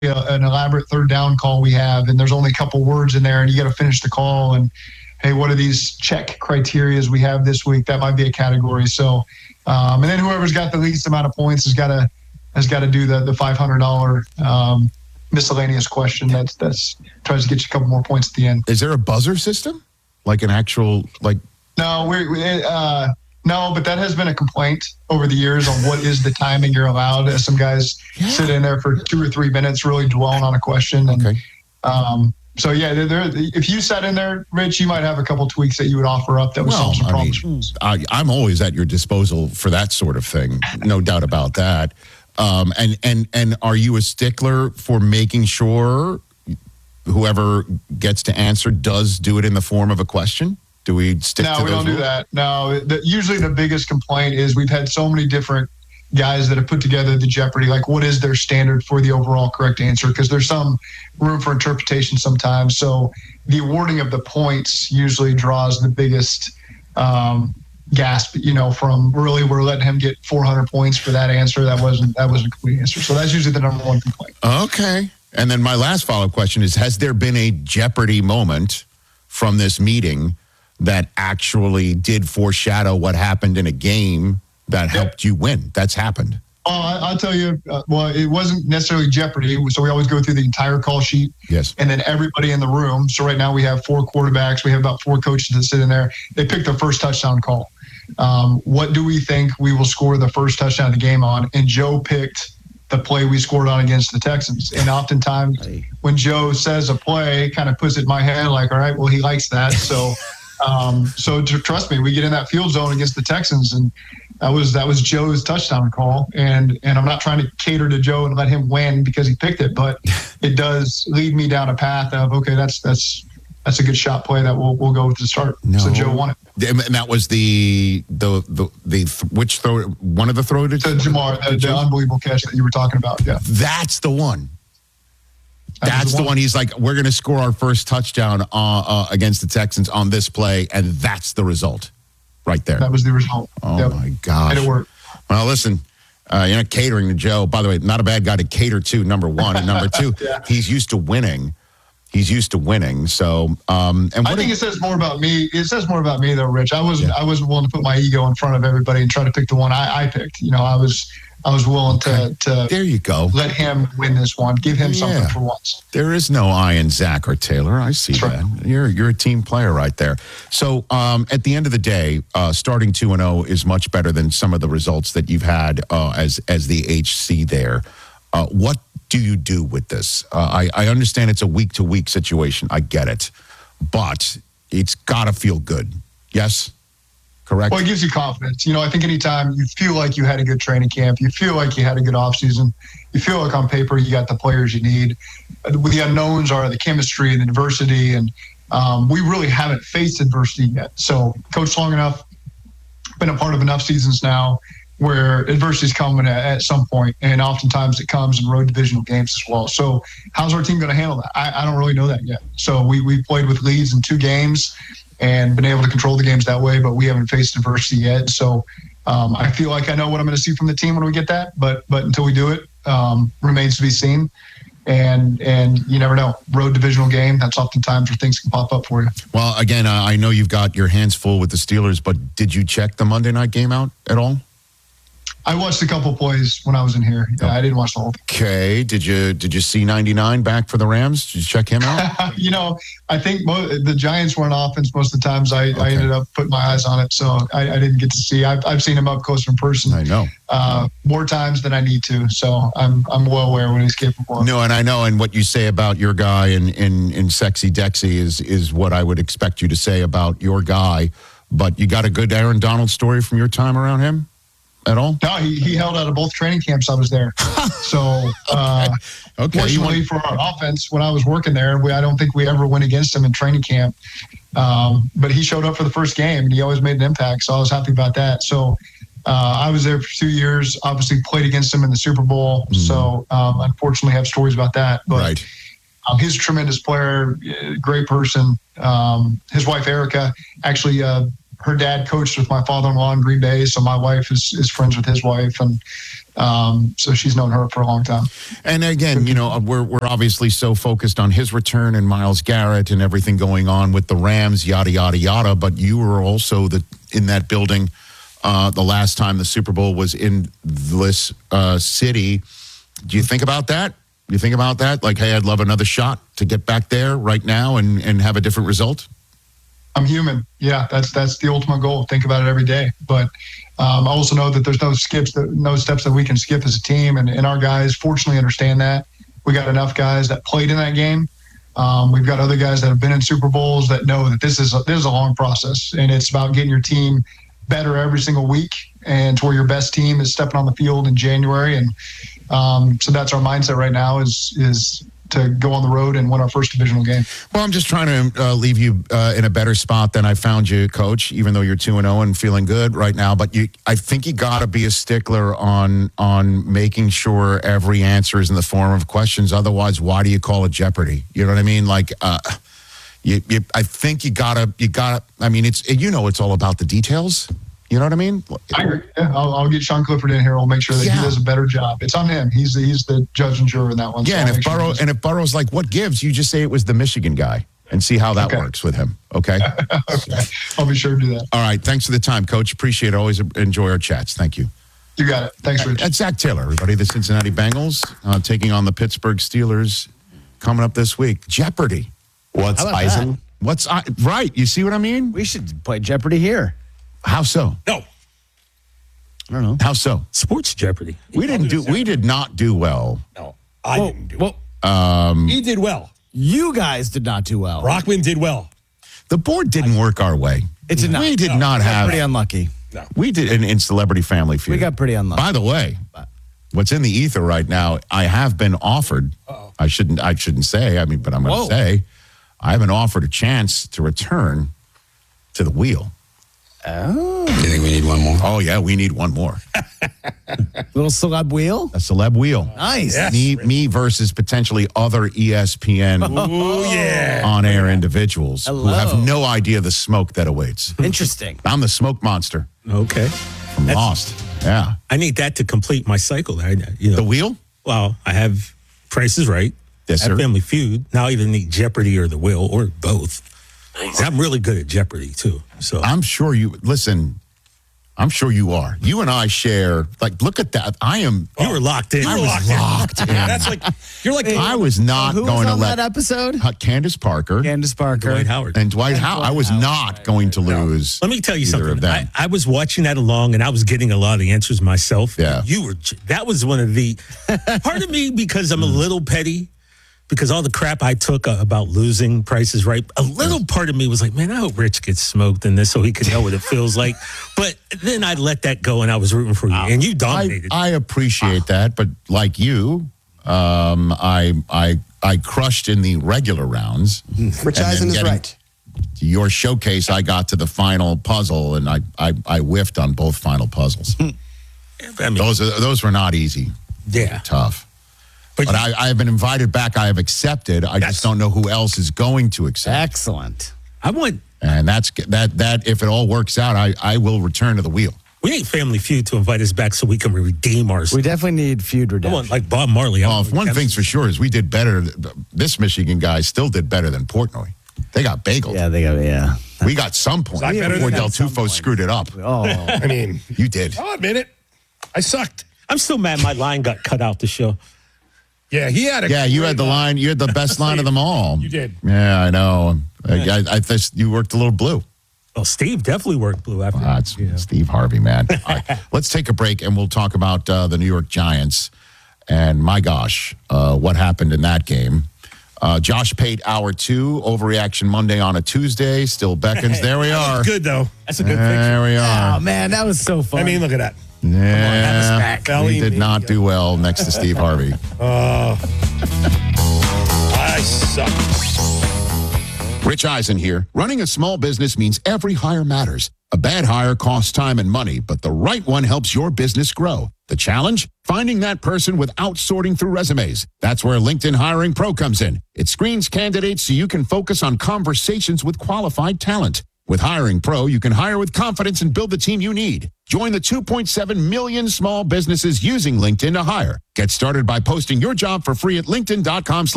an elaborate third down call we have, and there's only a couple words in there, and you got to finish the call. And hey, what are these check criterias we have this week? That might be a category. So, and then whoever's got the least amount of points has got to do the $500 miscellaneous question. That's tries to get you a couple more points at the end. Is there a buzzer system, like an actual like? No, no, but that has been a complaint over the years on what is the timing you're allowed. Some guys sit in there for 2 or 3 minutes, really dwelling on a question. And, okay. So yeah, if you sat in there, Rich, you might have a couple tweaks that you would offer up that would solve some problems. I'm always at your disposal for that sort of thing, no doubt about that. And are you a stickler for making sure whoever gets to answer does do it in the form of a question? Do we stick to those? No, we don't do that. No, usually the biggest complaint is we've had so many different guys that have put together the Jeopardy. Like, what is their standard for the overall correct answer? Because there's some room for interpretation sometimes. So the awarding of the points usually draws the biggest gasp. From really we're letting him get 400 points for that answer. That wasn't a complete answer. So that's usually the number one complaint. Okay. And then my last follow-up question is: has there been a Jeopardy moment from this meeting that actually did foreshadow what happened in a game that helped you win? That's happened. I'll tell you, it wasn't necessarily Jeopardy. So we always go through the entire call sheet. Yes. And then everybody in the room. So right now we have 4 quarterbacks. We have about 4 coaches that sit in there. They pick their first touchdown call. What do we think we will score the first touchdown of the game on? And Joe picked the play we scored on against the Texans. And oftentimes when Joe says a play, kind of puts it in my head like, all right, well, he likes that. So trust me, we get in that field zone against the Texans, and that was Joe's touchdown call. And I'm not trying to cater to Joe and let him win because he picked it, but it does lead me down a path of, okay, that's a good shot play that we'll go with the start. No. So Joe won it. And that was the which throw? One of the throw to Jamar, the unbelievable catch that you were talking about. Yeah, that's the one. That's the one. He's like, we're going to score our first touchdown against the Texans on this play, and that's the result right there. That was the result. Oh, my gosh. And it worked. Well, listen, you're not catering to Joe. By the way, not a bad guy to cater to, number one. And number two, he's used to winning. So, I think it says more about me. It says more about me, though, Rich. I wasn't willing to put my ego in front of everybody and try to pick the one I picked. I was willing to there you go. Let him win this one. Give him something for once. There is no I in Zach or Taylor. I see that. Right. You're a team player right there. So at the end of the day, starting 2-0 is much better than some of the results that you've had as the HC there. What do you do with this? I understand it's a week-to-week situation. I get it. But it's got to feel good. Yes? Correct? Well, it gives you confidence. I think anytime you feel like you had a good training camp, you feel like you had a good offseason, you feel like on paper you got the players you need. The unknowns are the chemistry and the diversity, and we really haven't faced adversity yet. So coached long enough, been a part of enough seasons now where adversity's coming at some point, and oftentimes it comes in road divisional games as well. So how's our team going to handle that? I don't really know that yet. So we played with leads in 2 games and been able to control the games that way, but we haven't faced adversity yet. So I feel like I know what I'm going to see from the team when we get that, but until we do it, remains to be seen. And you never know. Road divisional game, that's oftentimes where things can pop up for you. Well, again, I know you've got your hands full with the Steelers, but did you check the Monday night game out at all? I watched a couple plays when I was in here. Yeah, I didn't watch the whole thing. Okay. Did you see 99 back for the Rams? Did you check him out? I think the Giants were on offense most of the times. I ended up putting my eyes on it, so I didn't get to see. I've seen him up close in person. I know. More times than I need to, so I'm well aware what he's capable of. No, and I know, and what you say about your guy in Sexy Dexy is what I would expect you to say about your guy. But you got a good Aaron Donald story from your time around him? At all? No, he held out of both training camps I was there. So, fortunately for our offense, when I was working there, I don't think we ever went against him in training camp. But he showed up for the first game, and he always made an impact, so I was happy about that. So, I was there for 2 years, obviously played against him in the Super Bowl, so unfortunately have stories about that. But he's a tremendous player, great person. His wife, Erica, actually her dad coached with my father-in-law in Green Bay, so my wife is friends with his wife, and so she's known her for a long time. And again, we're obviously so focused on his return and Myles Garrett and everything going on with the Rams, yada yada yada. But you were also in that building the last time the Super Bowl was in this city. Do you think about that? You think about that? Like, hey, I'd love another shot to get back there right now and have a different result? I'm human. Yeah, that's the ultimate goal. Think about it every day. But I also know that there's no steps that we can skip as a team. And our guys fortunately understand that. We got enough guys that played in that game. We've got other guys that have been in Super Bowls that know that this is a long process. And it's about getting your team better every single week. And to where your best team is stepping on the field in January. And so that's our mindset right now is to go on the road and win our first divisional game. Well, I'm just trying to leave you in a better spot than I found you, Coach, even though you're 2-0 and feeling good right now. But I think you got to be a stickler on making sure every answer is in the form of questions. Otherwise, why do you call it Jeopardy? You know what I mean? Like, I think you gotta. I mean, it's all about the details. You know what I mean? I agree. Yeah, I'll get Sean Clifford in here. We'll make sure that he does a better job. It's on him. He's the judge and juror in that one. Yeah, so and if Burrow's like, what gives? You just say it was the Michigan guy and see how that works with him. Okay? Okay. I'll be sure to do that. All right. Thanks for the time, Coach. Appreciate it. Always enjoy our chats. Thank you. You got it. Thanks, Rich. That's Zach Taylor, everybody. The Cincinnati Bengals taking on the Pittsburgh Steelers coming up this week. Jeopardy. What's Eisen? Right. You see what I mean? We should play Jeopardy here. How so? No. I don't know. How so? Sports Jeopardy. We did not do well. No. I didn't do well. He did well. You guys did not do well. Brockman did well. The board didn't work our way. It did not. We did not have. Pretty unlucky. No. We did in Celebrity Family Feud. We got pretty unlucky. By the way, what's in the ether right now, I have been offered. Uh-oh. I shouldn't say. I mean, but I'm going to say I have been offered a chance to return to the wheel. Oh. You think we need one more? Oh, yeah, we need one more. Little celeb wheel? A celeb wheel. Nice. Yes. Me versus potentially other ESPN on-air individuals who have no idea the smoke that awaits. Interesting. I'm the smoke monster Okay. from Lost. Yeah. I need that to complete my cycle. The wheel? Well, I have Price is Right. Yes, I have sir. Family Feud. Now I either need Jeopardy or the Wheel or both. I'm really good at Jeopardy, too. So I'm sure you are. You and I share, look at that. you were locked in. I was locked in. That's like, you're like I was not Who going was to on let that episode? Candace Parker Candace Parker. Dwight Howard. and Dwight Howard. I was not going to lose. Let me tell you either of something. them. I was watching that along, and I was getting a lot of the answers myself. Yeah. That was one of the part of me, because I'm a little petty, because all the crap I took about losing Price is Right. A little part of me was like, man, I hope Rich gets smoked in this so he can know what it feels like. But then I let that go, and I was rooting for you, and you dominated. I appreciate that, but like you, I crushed in the regular rounds. Rich Eisen is right. Your showcase, I got to the final puzzle, and I whiffed on both final puzzles. I mean, Those were not easy. yeah. Tough. But I have been invited back. I have accepted. I just don't know who else is going to accept. Excellent. I want. And that's that. If it all works out, I will return to the wheel. We need Family Feud to invite us back so we can redeem ours. We definitely need feud I redemption. want like Bob Marley. Well, one thing's for sure is we did better. This Michigan guy still did better than Portnoy. They got bageled. Yeah, they go. We got some point I better before than Del at some Tufo point. screwed it up. Oh, I mean, You did. I'll admit it. I sucked. I'm still mad my line got cut out the show. Yeah, he had a Yeah, you great had the line. You had the best line of them all. You did. Yeah, I know. I thought you worked a little blue. Well, Steve definitely worked blue after. That's Steve Harvey, man. All right, let's take a break and we'll talk about the New York Giants. And my gosh, what happened in that game? Josh Pate, hour 2, Overreaction Monday on a Tuesday. Still beckons. There we are. Good, though. That's a good picture. There we are. oh man, that was so fun. I mean, look at that. Yeah, back. he did not do well next to Steve Harvey. I suck. Rich Eisen here. Running a small business means every hire matters. A bad hire costs time and money, but the right one helps your business grow. The challenge? Finding that person without sorting through resumes. That's where LinkedIn Hiring Pro comes in. It screens candidates so you can focus on conversations with qualified talent. With Hiring Pro, you can hire with confidence and build the team you need. Join the 2.7 million small businesses using LinkedIn to hire. Get started by posting your job for free at linkedin.com/.